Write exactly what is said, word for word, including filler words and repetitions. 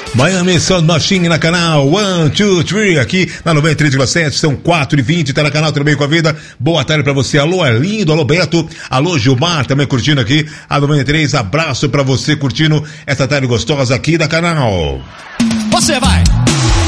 Miami Sound Machine na canal um, dois, três, aqui na noventa e três vírgula sete, são quatro e vinte, tá na canal Tudo Bem com a Vida. Boa tarde pra você, alô Arlindo, alô Beto, alô Gilmar, também curtindo aqui a noventa e três, abraço pra você curtindo essa tarde gostosa aqui da canal. Você vai!